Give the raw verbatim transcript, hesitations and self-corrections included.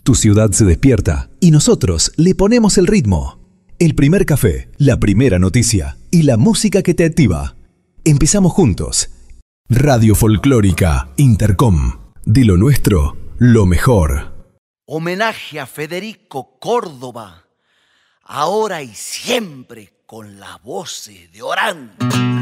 Tu ciudad se despierta y nosotros le ponemos el ritmo. El primer café, la primera noticia y la música que te activa. Empezamos juntos. Radio Folclórica Intercom. De lo nuestro, lo mejor. Homenaje a Federico Córdoba, ahora y siempre con las voces de Orán.